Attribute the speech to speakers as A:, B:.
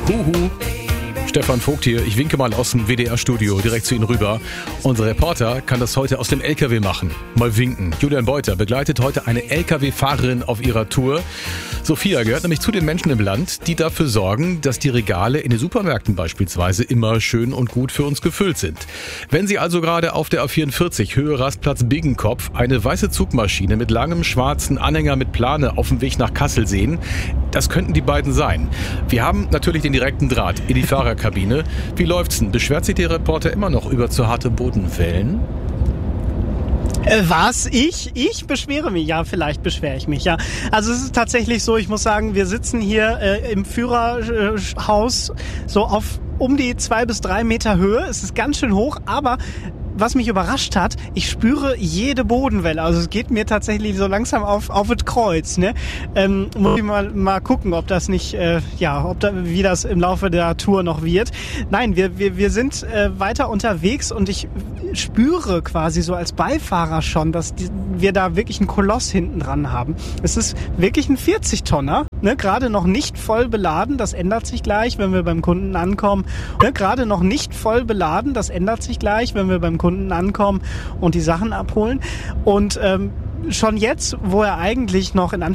A: Huhu. Stefan Vogt hier. Ich winke mal aus dem WDR-Studio direkt zu Ihnen rüber. Unser Reporter kann das heute aus dem LKW machen. Mal winken. Julian Beuter begleitet heute eine LKW-Fahrerin auf ihrer Tour. Sophia gehört nämlich zu den Menschen im Land, die dafür sorgen, dass die Regale in den Supermärkten beispielsweise immer schön und gut für uns gefüllt sind. Wenn Sie also gerade auf der A44 Höhe Rastplatz Biggenkopf eine weiße Zugmaschine mit langem schwarzen Anhänger mit Plane auf dem Weg nach Kassel sehen, das könnten die beiden sein. Wir haben natürlich den direkten Draht in die Fahrerkabine. Wie läuft's denn? Beschwert sich der Reporter immer noch über zu harte Bodenwellen?
B: Was? Ich beschwere mich. Ja, vielleicht beschwere ich mich, ja. Also es ist tatsächlich so, ich muss sagen, wir sitzen hier im Führerhaus so auf um die 2 bis 3 Meter Höhe. Es ist ganz schön hoch, aber was mich überrascht hat, ich spüre jede Bodenwelle. Also es geht mir tatsächlich so langsam auf das Kreuz. Ne? Muss ich mal gucken, ob das nicht, wie das im Laufe der Tour noch wird. Nein, wir sind weiter unterwegs und ich spüre quasi so als Beifahrer schon, dass wir da wirklich einen Koloss hinten dran haben. Es ist wirklich ein 40-Tonner, ne? Gerade noch nicht voll beladen. Das ändert sich gleich, wenn wir beim Kunden ankommen. Ne? Gerade noch nicht voll beladen. Das ändert sich gleich, wenn wir beim Kunden ankommen und die Sachen abholen. Und schon jetzt, wo er eigentlich noch in